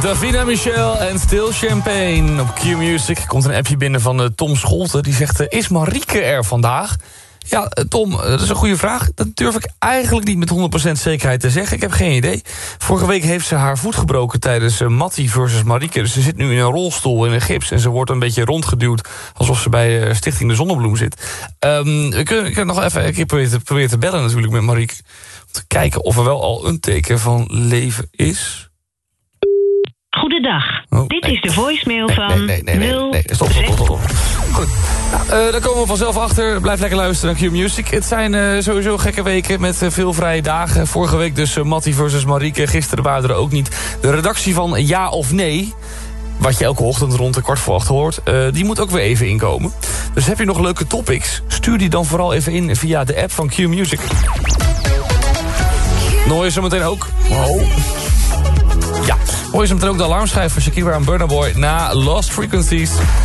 Davina Michel en Still Champagne. Op Q-Music komt een appje binnen van Tom Scholten. Die zegt, is Marieke er vandaag? Ja, Tom, dat is een goede vraag. Dat durf ik eigenlijk niet met 100% zekerheid te zeggen. Ik heb geen idee. Vorige week heeft ze haar voet gebroken tijdens Mattie versus Marieke. Dus ze zit nu in een rolstoel in een gips. En ze wordt een beetje rondgeduwd alsof ze bij Stichting de Zonnebloem zit. We kunnen nog even een keer proberen te bellen natuurlijk met Marieke. Om te kijken of er wel al een teken van leven is. Goedendag. Dit is de voicemail van... Nee. Stop. Goed. Nou, daar komen we vanzelf achter. Blijf lekker luisteren naar Q-Music. Het zijn sowieso gekke weken met veel vrije dagen. Vorige week dus Mattie versus Marieke. Gisteren waren er ook niet. De redactie van Ja of Nee, wat je elke ochtend rond de 7:15 hoort, die moet ook weer even inkomen. Dus heb je nog leuke topics? Stuur die dan vooral even in via de app van Q-Music. Dan hoor je zo meteen ook... Wow. Ja, hoor je zo meteen ook de alarmschijf van Shakira en Burna Boy na Lost Frequencies.